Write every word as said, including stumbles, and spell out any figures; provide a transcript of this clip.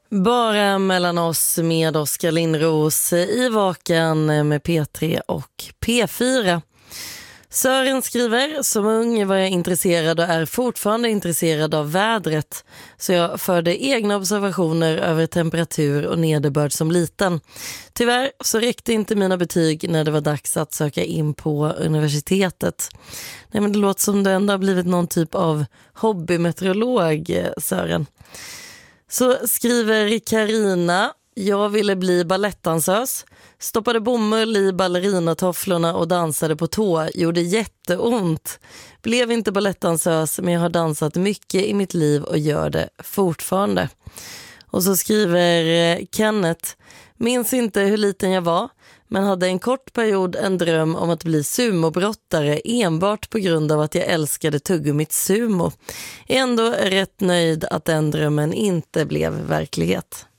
Bara mellan oss med Oskar Lindros i Vaken med P tre och P fyra. Sören skriver, som ung var jag intresserad och är fortfarande intresserad av vädret. Så jag förde egna observationer över temperatur och nederbörd som liten. Tyvärr så räckte inte mina betyg när det var dags att söka in på universitetet. Nej, men det låter som det ändå har blivit någon typ av hobbymeteorolog, Sören. Så skriver Karina, jag ville bli ballettdansös. Stoppade bomull i ballerinatofflorna och dansade på tå. Gjorde jätteont. Blev inte ballettdansös, men jag har dansat mycket i mitt liv och gör det fortfarande. Och så skriver Kenneth, minns inte hur liten jag var, men hade en kort period en dröm om att bli sumobrottare enbart på grund av att jag älskade tuggummit sumo. Ändå är rätt nöjd att den drömmen inte blev verklighet.